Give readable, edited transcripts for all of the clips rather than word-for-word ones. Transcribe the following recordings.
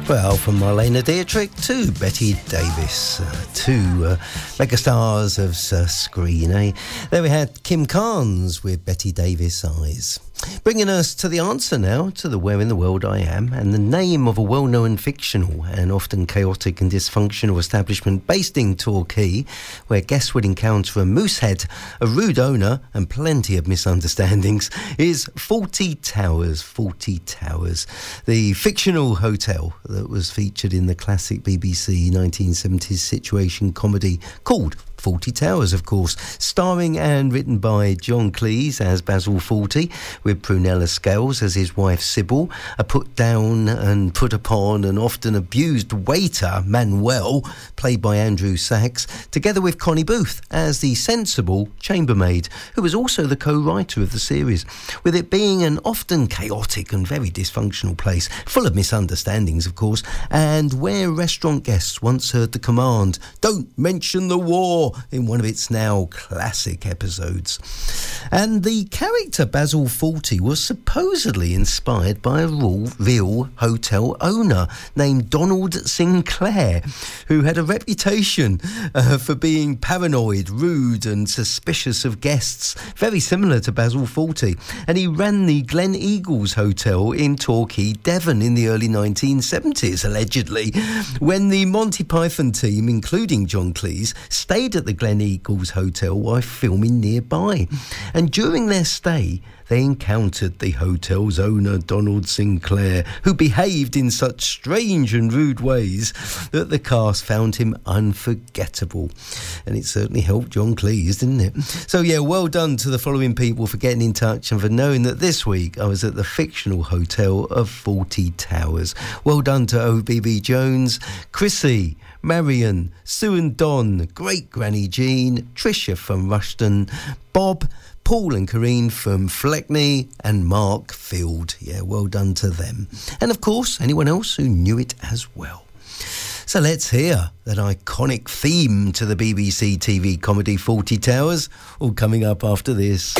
Well, from Marlene Dietrich to Betty Davis, two megastars of screen, eh? There we had Kim Carnes with Betty Davis Eyes. Bringing us to the answer now, to the Where in the World I Am, and the name of a well-known fictional and often chaotic and dysfunctional establishment based in Torquay, where guests would encounter a moosehead, a rude owner, and plenty of misunderstandings, is Fawlty Towers. Fawlty Towers, the fictional hotel that was featured in the classic BBC 1970s situation comedy called Fawlty Towers, of course, starring and written by John Cleese as Basil Fawlty, with Prunella Scales as his wife Sybil, a put down and put upon and often abused waiter Manuel, played by Andrew Sachs, together with Connie Booth as the sensible chambermaid, who was also the co-writer of the series, with it being an often chaotic and very dysfunctional place, full of misunderstandings, of course, and where restaurant guests once heard the command, "Don't mention the war," in one of its now classic episodes. And the character Basil Fawlty was supposedly inspired by a real hotel owner named Donald Sinclair, who had a reputation for being paranoid, rude and suspicious of guests, very similar to Basil Fawlty. And he ran the Glen Eagles Hotel in Torquay, Devon in the early 1970s, allegedly, when the Monty Python team, including John Cleese, stayed at the Glen Eagles Hotel while filming nearby. And during their stay, they encountered the hotel's owner, Donald Sinclair, who behaved in such strange and rude ways that the cast found him unforgettable. And it certainly helped John Cleese, didn't it? So, yeah, well done to the following people for getting in touch and for knowing that this week I was at the fictional hotel of Fawlty Towers. Well done to OBB Jones, Chrissy, Marion, Sue and Don, Great Granny Jean, Tricia from Rushton, Bob, Paul and Corrine from Fleckney, and Mark Field. Yeah, well done to them. And of course, anyone else who knew it as well. So let's hear that iconic theme to the BBC TV comedy Fawlty Towers, all coming up after this.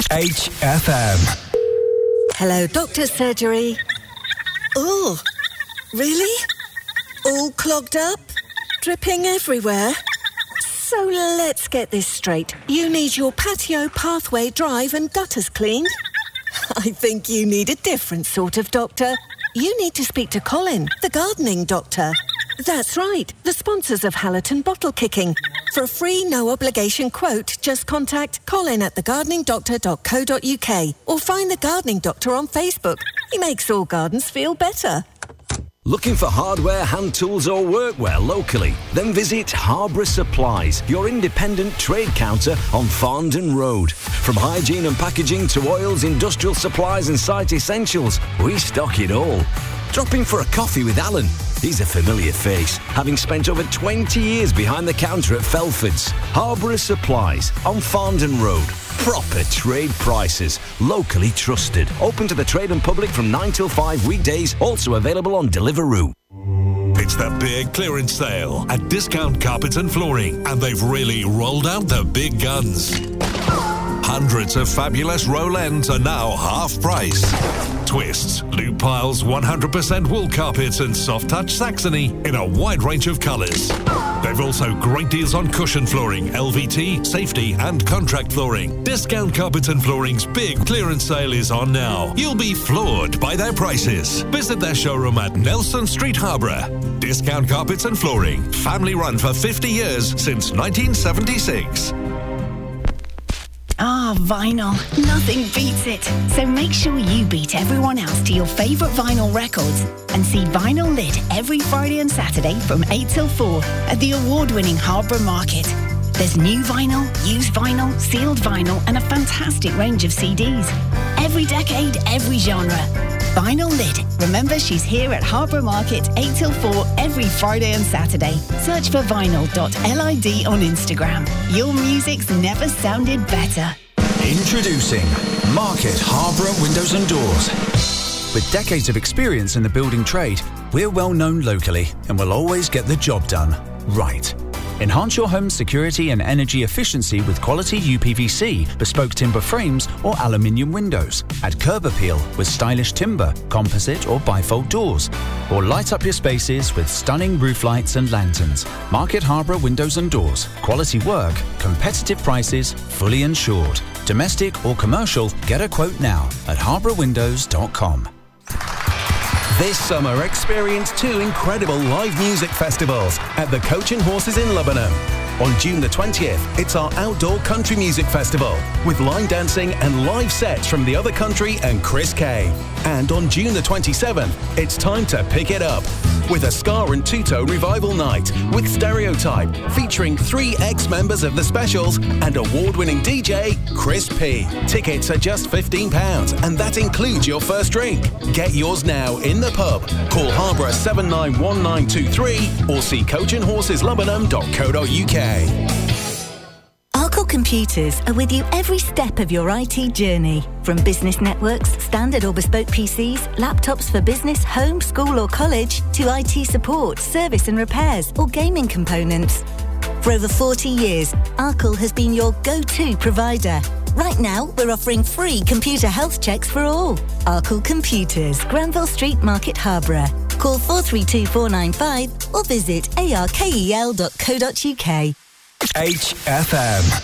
HFM. Hello, doctor's surgery. Oh, really? All clogged up? Dripping everywhere? So let's get this straight. You need your patio, pathway, drive and gutters cleaned? I think you need a different sort of doctor. You need to speak to Colin, the gardening doctor. That's right, the sponsors of Hallerton Bottle Kicking. For a free, no-obligation quote, just contact colin@thegardeningdoctor.co.uk or find The Gardening Doctor on Facebook. He makes all gardens feel better. Looking for hardware, hand tools or workwear locally? Then visit Harborough Supplies, your independent trade counter on Farndon Road. From hygiene and packaging to oils, industrial supplies and site essentials, we stock it all. Drop in for a coffee with Alan. He's a familiar face, having spent over 20 years behind the counter at Felford's. Harborough Supplies on Farndon Road. Proper trade prices, locally trusted. Open to the trade and public from 9 till 5 weekdays, also available on Deliveroo. It's the big clearance sale at Discount Carpets and Flooring, and they've really rolled out the big guns. Hundreds of fabulous roll ends are now half price. Twists, loop piles, 100% wool carpets and soft touch Saxony in a wide range of colours. They've also great deals on cushion flooring, LVT, safety and contract flooring. Discount Carpets and Flooring's big clearance sale is on now. You'll be floored by their prices. Visit their showroom at Nelson Street, Harborough. Discount Carpets and Flooring, family run for 50 years since 1976. Vinyl. Nothing beats it. So make sure you beat everyone else to your favourite vinyl records and see Vinyl Lid every Friday and Saturday from 8 till 4 at the award-winning Harborough Market. There's new vinyl, used vinyl, sealed vinyl and a fantastic range of CDs. Every decade, every genre. Vinyl Lid. Remember, she's here at Harborough Market 8 till 4 every Friday and Saturday. Search for vinyl.lid on Instagram. Your music's never sounded better. Introducing Market Harborough Windows and Doors. With decades of experience in the building trade, we're well known locally and will always get the job done right. Enhance your home's security and energy efficiency with quality UPVC, bespoke timber frames or aluminium windows. Add curb appeal with stylish timber, composite or bifold doors. Or light up your spaces with stunning roof lights and lanterns. Market Harborough Windows and Doors. Quality work, competitive prices, fully insured. Domestic or commercial, get a quote now at harbourwindows.com. This summer, experience 2 incredible live music festivals at the Coach and Horses in Lubbock. On June the 20th, it's our outdoor country music festival with line dancing and live sets from The Other Country and Chris Kay. And on June the 27th, it's time to pick it up with a ska and two-tone revival night with Stereotype featuring 3 ex-members of The Specials and award-winning DJ Chris P. Tickets are just £15 and that includes your first drink. Get yours now in the pub. Call Harborough 791923 or see coachandhorseslubbock.co.uk. Arkle Computers are with you every step of your IT journey. From business networks, standard or bespoke PCs, laptops for business, home, school or college, to IT support, service and repairs, or gaming components. For over 40 years, Arkle has been your go-to provider. Right now, we're offering free computer health checks for all. Arkle Computers, Granville Street, Market Harborough. Call 432 495 or visit arkel.co.uk. HFM.